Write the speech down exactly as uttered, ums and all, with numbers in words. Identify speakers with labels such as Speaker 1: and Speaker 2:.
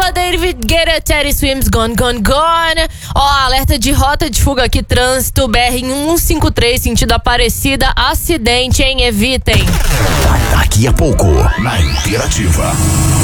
Speaker 1: Chuva, David Guetta, Teddy Swims, Gone, Gone, Gone. Ó, alerta de rota de fuga aqui, trânsito, B R cento e cinquenta e três, sentido Aparecida, acidente, hein? Evitem.
Speaker 2: Daqui a pouco, na Interativa.